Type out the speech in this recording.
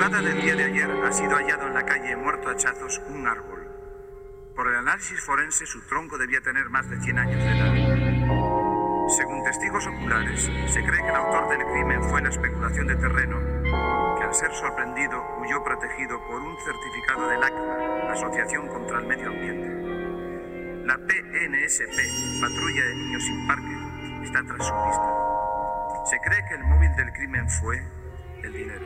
madrugada del día de ayer ha sido hallado en la calle muerto a hachazos un árbol. Por el análisis forense, su tronco debía tener más de 100 años de edad. Según testigos oculares, se cree que el autor del crimen fue la especulación de terreno, que al ser sorprendido huyó protegido por un certificado del ACNA, Asociación contra el Medio Ambiente. La PNSP, Patrulla de Niños sin Parque, está tras su pista. Se cree que el móvil del crimen fue el dinero.